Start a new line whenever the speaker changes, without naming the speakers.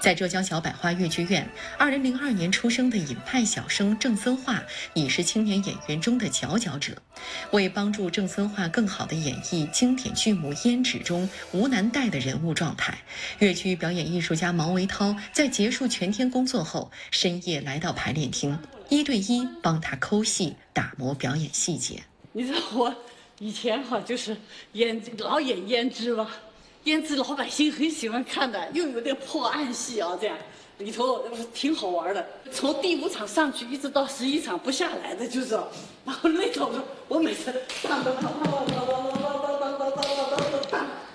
在浙江小百花越剧院，2002年出生的尹派小生郑森化已是青年演员中的佼佼者。为帮助郑森化更好地演绎经典剧目《胭脂》中吴南岱的人物状态，越剧表演艺术家毛维涛在结束全天工作后，深夜来到排练厅，1对1帮他抠戏，打磨表演细节。
你知道我以前就是老演胭脂吧，胭脂老百姓很喜欢看的，又有点破案戏啊，这样里头挺好玩的。从第5场上去一直到11场不下来的，就是，然后累到我每次当当当当当当当当当当当当当。